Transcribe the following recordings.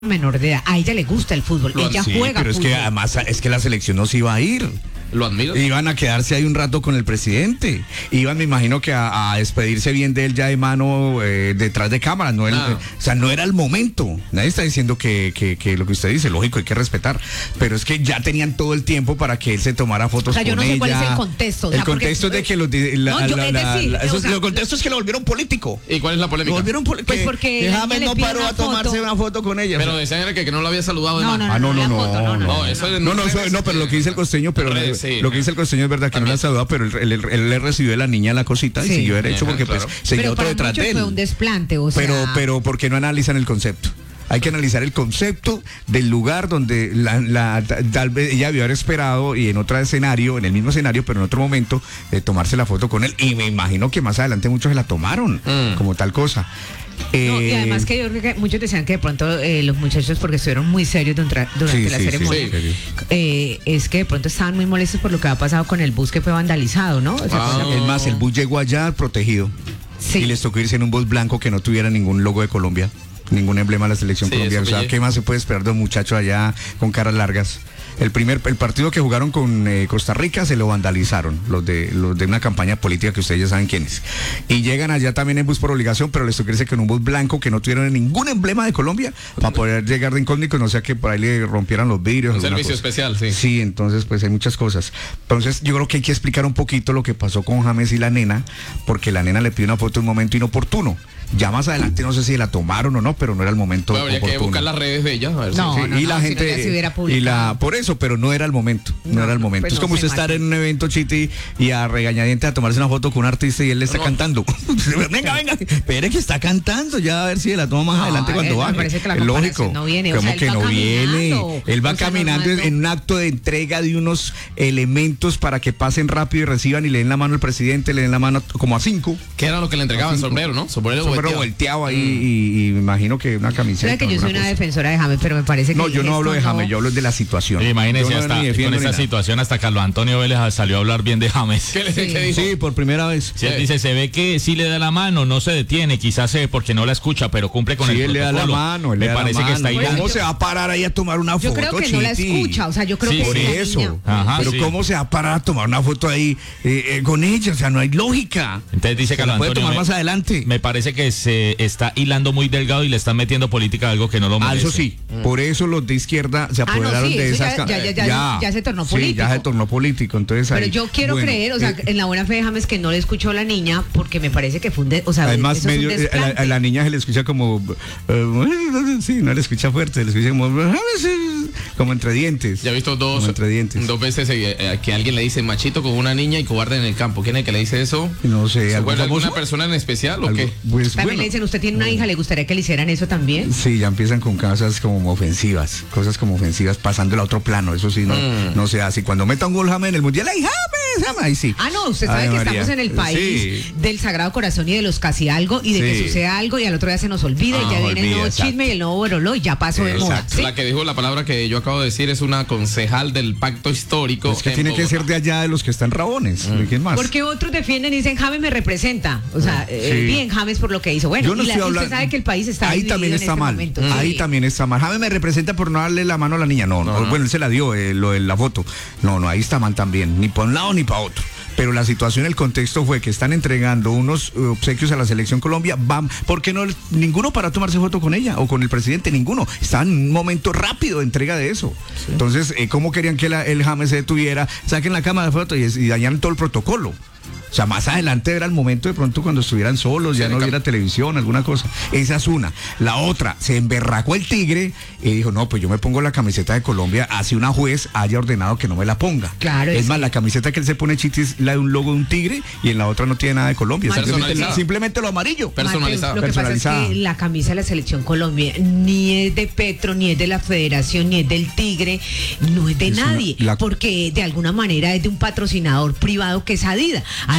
menor de edad, a ella le gusta el fútbol, ella juega pero fútbol. es que además es que la selección no se iba a ir. Lo admiro. Iban a quedarse ahí un rato con el presidente. Iban, me imagino que a despedirse bien de él ya de mano detrás de cámaras. No o sea, no era el momento. Nadie está diciendo que lo que usted dice, lógico, hay que respetar. Pero es que ya tenían todo el tiempo para que él se tomara fotos con ella. O sea, yo no sé cuál es el contexto. O sea, el contexto es de que el contexto es que lo volvieron político. ¿Y cuál es la polémica? Lo volvieron pues porque James no paró a tomarse una foto con ella. Pero decían que no lo había saludado de no, pero lo que dice el costeño, pero lo que dice el costeño es verdad que también no la saludó, pero él le recibió de la niña la cosita y siguió derecho porque pues seguía otro detrás de él. Fue un desplante, o sea. Pero ¿por qué no analizan el concepto? Hay que analizar el concepto del lugar donde tal vez ella debió haber esperado y en otro escenario, en el mismo escenario, pero en otro momento, tomarse la foto con él. Y me imagino que más adelante muchos se la tomaron como tal cosa. No, y además que yo creo que muchos decían que de pronto los muchachos, porque estuvieron muy serios durante la ceremonia, es que de pronto estaban muy molestos por lo que ha pasado con el bus que fue vandalizado, ¿no? Es más, el bus llegó allá protegido y les tocó irse en un bus blanco que no tuviera ningún logo de Colombia, ningún emblema de la selección colombiana. O sea, ¿qué más se puede esperar de un muchacho allá con caras largas? El partido que jugaron con Costa Rica se lo vandalizaron, los de una campaña política que ustedes ya saben quién es. Y llegan allá también en bus por obligación, pero les tocó irse con un bus blanco que no tuvieron ningún emblema de Colombia para poder llegar de incógnito, no sea que por ahí le rompieran los vidrios. Un servicio especial, sí. Sí, entonces pues hay muchas cosas. Entonces yo creo que hay que explicar un poquito lo que pasó con James y la nena, porque la nena le pidió una foto en un momento inoportuno. Ya más adelante no sé si la tomaron o no, pero no era el momento oportuno. Habría que buscar las redes de ella. A ver y la gente por eso, pero no era el momento. No era el momento. Pues es como usted estar en un evento, Chiti, y a regañadientes a tomarse una foto con un artista y él le está cantando. venga, espere que está cantando, ya a ver si la toma más adelante cuando baje. Es lógico. No viene. Como que no viene. Él va caminando en un acto de entrega de unos elementos para que pasen rápido y reciban y le den la mano al presidente, le den la mano como a 5. ¿Qué era lo que le entregaban? Sombrero, ¿no? Sombrero volteado ahí y me imagino que una camiseta. Que yo soy una defensora de James, pero me parece que no, yo no hablo de James, yo hablo de la situación. Imagínese, con esta situación hasta Carlos Antonio Vélez salió a hablar bien de James. ¿Qué dijo? Sí, por primera vez. Sí, él dice, se ve que sí le da la mano, no se detiene, quizás porque no la escucha, pero cumple con el protocolo. Sí, él le da la mano, me parece que está ahí. ¿Cómo se va a parar ahí a tomar una foto? Yo creo que no la escucha, o sea, yo creo que por eso. Pero ¿cómo se va a parar a tomar una foto ahí con ella? O sea, no hay lógica. Entonces dice Carlos Antonio, puede tomar más adelante. Me parece que se está hilando muy delgado y le están metiendo política a algo que no lo merece. Eso sí, por eso los de izquierda se apoderaron de esas. Ya se tornó político. Sí, ya se tornó político. Entonces, pero yo quiero creer, o sea, en la buena fe de James, que no le escuchó a la niña, porque me parece que fue o sea, además medio a la niña se le escucha como sí, no le escucha fuerte, le escucha como entre dientes. Ya he visto dos veces que alguien le dice machito con una niña y cobarde en el campo. ¿Quién es el que le dice eso? No sé. ¿Alguna persona en especial o qué? Pues, también le dicen, ¿usted tiene una hija? ¿Le gustaría que le hicieran eso también? Sí, ya empiezan con cosas como ofensivas, pasándola a otro plano. Eso sí, no se hace. Y cuando meta un gol James en el mundial, ¡ay, James! Ahí sí. No, usted sabe que estamos en el país del Sagrado Corazón y de los casi algo y de que suceda algo y al otro día se nos olvida y ya viene el nuevo chisme y el nuevo boroló y ya pasó de moda. ¿Sí? La que dijo la palabra que yo acabo de decir es una concejal del pacto histórico. Es que tiene que ser de allá de los que están rabones. ¿Quién más? Porque otros defienden y dicen, James me representa. O sea, bien James por lo que hizo. Bueno, usted sabe que el país está ahí también está mal. Ahí también está mal. James me representa por no darle la mano a la niña. No. Bueno, él se la dio, lo de la foto. No, ahí está mal también. Ni para un lado ni para otro. Pero la situación, el contexto fue que están entregando unos obsequios a la selección Colombia. ¿Por qué no? Ninguno para tomarse foto con ella o con el presidente, ninguno. Estaban en un momento rápido de entrega de eso. Sí. Entonces, ¿cómo querían que el James se detuviera? Saquen la cámara de fotos y dañaron todo el protocolo. O sea, más adelante era el momento de pronto cuando estuvieran solos, ya no hubiera televisión, alguna cosa. Esa es una. La otra, se emberracó el tigre y dijo, no, pues yo me pongo la camiseta de Colombia, así una juez haya ordenado que no me la ponga. Claro. Es más, la camiseta que él se pone, Chiti, es la de un logo de un tigre y en la otra no tiene nada de Colombia. Simplemente lo amarillo. Personalizado. Lo que pasa es que la camisa de la selección Colombia ni es de Petro, ni es de la Federación, ni es del Tigre, no es de nadie. Porque de alguna manera es de un patrocinador privado que es Adidas.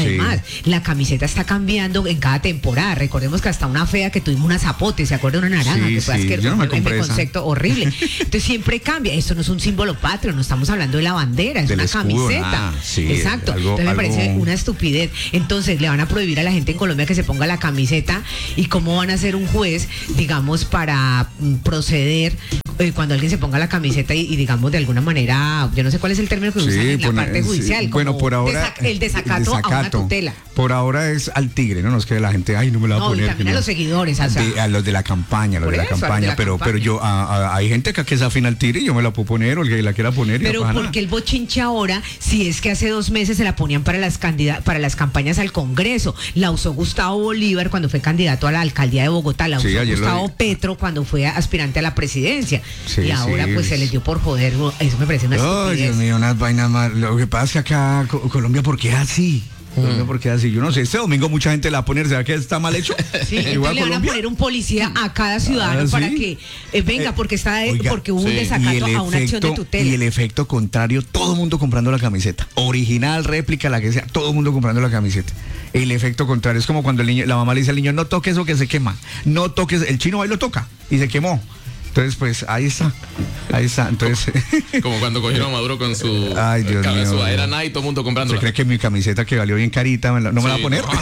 Además, la camiseta está cambiando en cada temporada. Recordemos que hasta una fea que tuvimos una zapote, ¿se acuerda? Una naranja, que fue asqueroso, yo no me compré esa. concepto horrible. Entonces siempre cambia. Esto no es un símbolo patrio, no estamos hablando de la bandera, es del una escudo, camiseta. Exacto. Entonces me parece una estupidez. Entonces le van a prohibir a la gente en Colombia que se ponga la camiseta, y cómo van a ser un juez, digamos, para proceder cuando alguien se ponga la camiseta y digamos de alguna manera, yo no sé cuál es el término que usan en la parte judicial. Bueno, por ahora el desacato a una tutela. Por ahora es al tigre, no nos quede la gente, ay, no me la va a poner. Y también a los seguidores, o sea, a los de la campaña, pero yo hay gente que se afina al tigre y yo me la puedo poner, o el que la quiera poner. Pero porque el bochinche ahora, si es que hace 2 meses se la ponían para las campañas al Congreso, la usó Gustavo Bolívar cuando fue candidato a la alcaldía de Bogotá, la usó Gustavo Petro cuando fue aspirante a la presidencia, y ahora pues se les dio por joder. Eso me parece una estupidez. Ay, Dios mío, unas vainas más. Lo que pasa es que acá Colombia, ¿por qué es así? Porque así, yo no sé, este domingo mucha gente la va a poner, ¿será que está mal hecho? Sí, entonces le van a poner un policía a cada ciudadano para que venga, porque porque hubo un desacato a una acción de tutela. Y el efecto contrario, todo el mundo comprando la camiseta, original, réplica, la que sea, todo el mundo comprando la camiseta. El efecto contrario es como cuando la mamá le dice al niño, no toques eso que se quema, no toques, el chino ahí lo toca y se quemó. Entonces, pues, ahí está. Entonces, como cuando cogieron a Maduro con su sudadera Nike, todo el mundo comprándola. ¿Se cree que mi camiseta, que valió bien carita, no me la va a poner?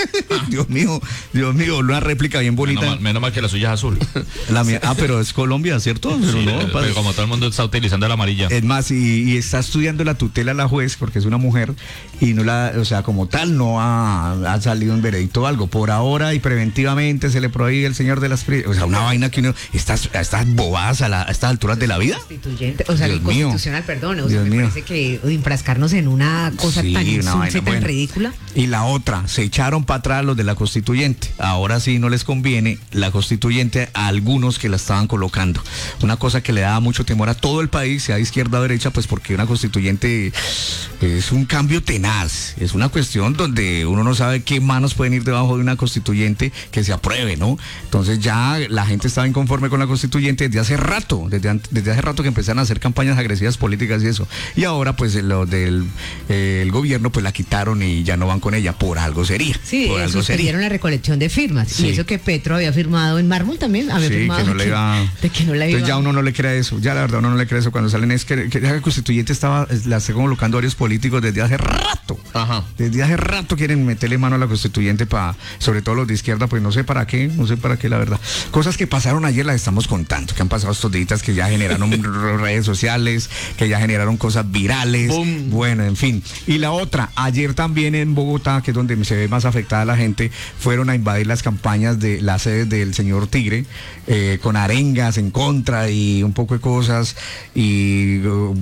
Dios mío, una réplica bien bonita. Menos mal que la suya es azul. La mía, pero es Colombia, ¿cierto? Pero como todo el mundo está utilizando la amarilla. Es más, y está estudiando la tutela la juez, porque es una mujer, y como tal no ha salido un veredicto o algo. Por ahora y preventivamente se le prohíbe el señor de las... O sea, una vaina que uno... Estas bobadas a estas alturas de la vida. Constituyente, o sea, el constitucional, perdón. O sea, me parece que enfrascarnos en una cosa tan insulsa y tan ridícula. Y la otra, se echaron para atrás los de la constituyente. Ahora sí no les conviene la constituyente a algunos que la estaban colocando. Una cosa que le daba mucho temor a todo el país, sea de izquierda o derecha, pues porque una constituyente es un cambio tenaz. Es una cuestión donde uno no sabe qué manos pueden ir debajo de una constituyente que se apruebe, ¿no? Entonces ya la gente estaba inconforme con la constituyente desde hace rato que empezaron a hacer campañas agresivas políticas y eso. Y ahora pues los del el gobierno pues la quitaron y ya no van con ella, por algo sería. Sí, suspendieron la recolección de firmas. Sí. Y eso que Petro había firmado en mármol también, había firmado que no le iba. Entonces ya uno no le cree eso, ya la verdad uno no le cree eso cuando salen, es que la constituyente la está colocando varios políticos desde hace rato. Ajá. Desde hace rato quieren meterle mano a la constituyente sobre todo los de izquierda, pues no sé para qué la verdad. Cosas que pasaron ayer las estamos contando, que han pasado estos días, que ya generaron redes sociales, que ya generaron cosas virales. ¡Bum! Bueno, en fin. Y la otra, ayer también en Bogotá, que es donde se ve más afectada la gente, fueron a invadir las campañas de las sedes del señor Tigre, con arengas en contra y un poco de cosas, y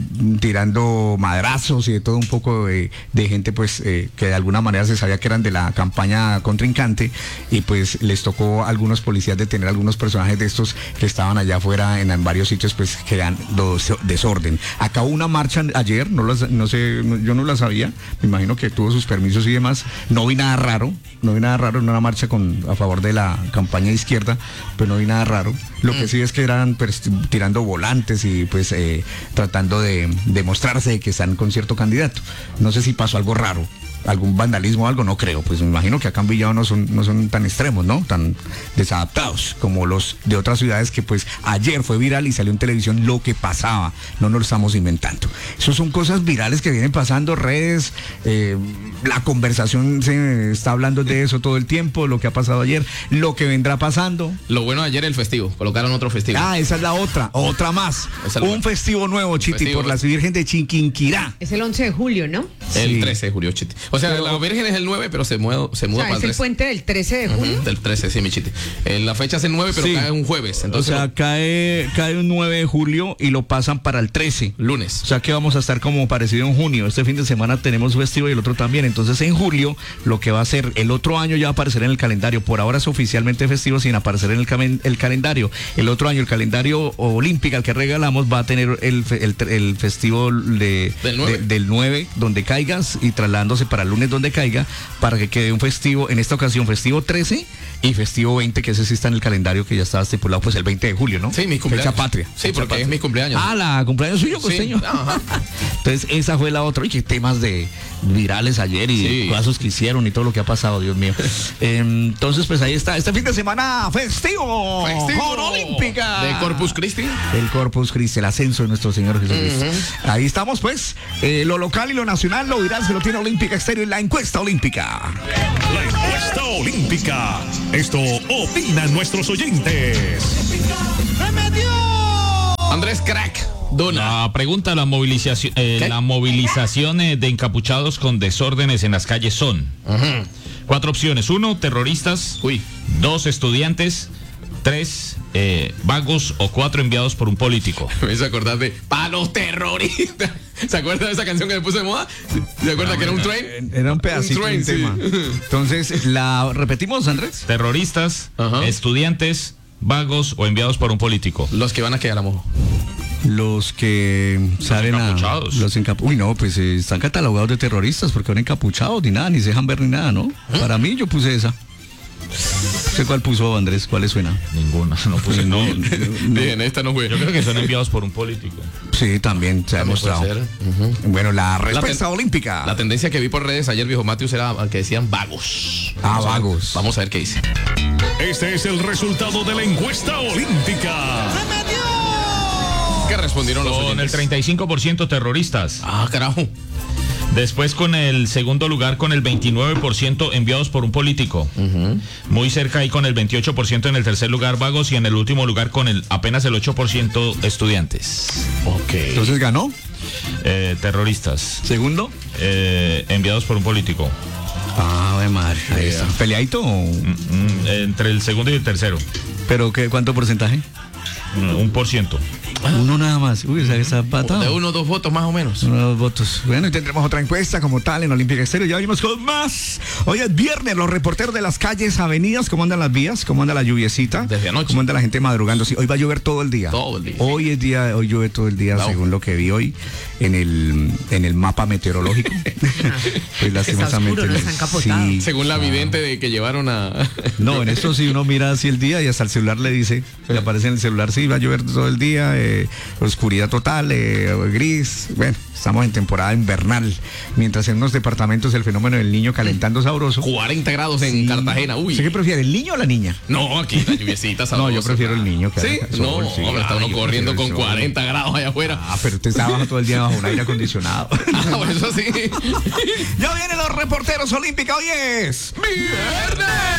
tirando madrazos y de todo un poco de gente pues que de alguna manera se sabía que eran de la campaña contrincante, y pues les tocó a algunos policías detener a algunos personajes de estos que estaban allá afuera en varios sitios, pues que dan desorden. Acabó una marcha ayer, no sé, yo no la sabía, me imagino que tuvo sus permisos y demás. No vi nada raro en una marcha a favor de la campaña de izquierda, pero no vi nada raro. Lo que sí es que eran pues, tirando volantes y pues tratando de demostrarse que están con cierto candidato. No sé si pasó algo raro, algún vandalismo o algo, no creo, pues me imagino que acá en Villado no son tan extremos, ¿no? Tan desadaptados como los de otras ciudades, que pues ayer fue viral y salió en televisión lo que pasaba, no nos lo estamos inventando. Eso son cosas virales que vienen pasando, redes, la conversación se está hablando de eso todo el tiempo, lo que ha pasado ayer, lo que vendrá pasando. Lo bueno de ayer el festivo, colocaron otro festivo. Esa es la otra más. Un festivo nuevo, Chiti, por la Virgen de Chiquinquirá. Es el 11 de julio, ¿no? El 13 de julio, Chiti. O sea, la Virgen es el 9, pero se muda para el 13. Es el puente del 13 de julio. Del 13, sí, mi Chiti. La fecha es el 9, pero cae un jueves. Entonces, o sea, cae un 9 de julio y lo pasan para el 13. Lunes. O sea, que vamos a estar como parecido en junio. Este fin de semana tenemos festivo y el otro también. Entonces, en julio, lo que va a ser el otro año ya va a aparecer en el calendario. Por ahora es oficialmente festivo sin aparecer en el calendario. El otro año, el calendario olímpico al que regalamos va a tener el festivo del 9, donde caigas, y trasladándose para lunes donde caiga, para que quede un festivo, en esta ocasión festivo 13 y festivo 20, que ese sí está en el calendario que ya estaba estipulado, pues el 20 de julio, ¿no? Sí, mi cumpleaños. Fecha patria. Sí, porque es mi cumpleaños. Ah, la cumpleaños suyo, costeño. Sí. Ajá. Entonces, esa fue la otra. Y qué temas de virales ayer y casos que hicieron y todo lo que ha pasado, Dios mío. Entonces, pues ahí está. Este fin de semana, festivo con Olímpica. De Corpus Christi. El Corpus Christi, el ascenso de nuestro Señor Jesucristo. Ahí estamos, pues. Lo local y lo nacional, lo viral se lo tiene Olímpica Estéreo en la encuesta olímpica. La encuesta olímpica. Esto opinan nuestros oyentes. Andrés Crack. La pregunta, las movilizaciones de encapuchados con desórdenes en las calles son 4 opciones: 1, terroristas; 2, estudiantes; 3, vagos; o 4, enviados por un político. Me hizo acordar de "pa' los terroristas". ¿Se acuerda de esa canción que me puse de moda? ¿Se acuerda que era un tren? Era un pedacito Un tren, de tema. Entonces, ¿la repetimos, Andrés? Terroristas, estudiantes, vagos o enviados por un político. Los que van a quedar a mojo. Los que salen encapuchados. Uy, no, pues están catalogados de terroristas porque van encapuchados, ni nada, ni se dejan ver ni nada, ¿no? Para mí yo puse esa. ¿Sé cuál puso, Andrés? ¿Cuál le suena? Ninguna, no puse ninguna. Bien, esta no fue. Yo creo que son enviados por un político. Sí, también se ha demostrado. Bueno, la respuesta olímpica. La tendencia que vi por redes ayer, viejo Matius, era que decían vagos. Vagos. Vamos a ver qué dice. Este es el resultado de la encuesta olímpica. ¿Qué respondieron los oyentes? Con el 35% terroristas. Ah, carajo. Después, con el segundo lugar, con el 29% enviados por un político. Muy cerca ahí con el 28% en el tercer lugar, vagos, y en el último lugar con apenas el 8% estudiantes. Ok. Entonces ganó. Terroristas. Segundo. Enviados por un político. Ah, de madre. Ahí está. ¿Peleadito? Entre el segundo y el tercero. ¿Pero cuánto porcentaje? 1%. Uno nada más. Uy, o sea que está empatado. De 1 o 2 votos más o menos. 1 o 2 votos. Bueno, y tendremos otra encuesta como tal en Olímpica Estéreo. Ya venimos con más. Hoy es viernes, los reporteros de las calles, avenidas, ¿cómo andan las vías? ¿Cómo anda la lluviecita? Desde anoche. ¿Cómo anda la gente madrugando? Sí, hoy va a llover todo el día. Todo el día. Hoy llueve todo el día, según lo que vi hoy en el mapa meteorológico. Pues lastimosamente. Está oscuro, no está encapotado. Sí, Según la vidente de que llevaron a... No, en esto sí uno mira así el día y hasta el celular le dice, le aparece en el celular, sí, va a llover todo el día, oscuridad total, gris. Bueno, estamos en temporada invernal, mientras en unos departamentos el fenómeno del niño calentando sabroso. 40 grados en Cartagena, uy. ¿Usted qué prefiere, el niño o la niña? No, aquí la lluviecita sabrosa. No, yo prefiero el niño. Que ¿Sí? haga sol, No, sí. hombre, está uno yo corriendo con prefiero el sol. 40 grados allá afuera. Ah, pero usted está bajo todo el día bajo un aire acondicionado. Ah, por eso sí. Ya vienen los reporteros olímpicos, hoy es ¡Viernes!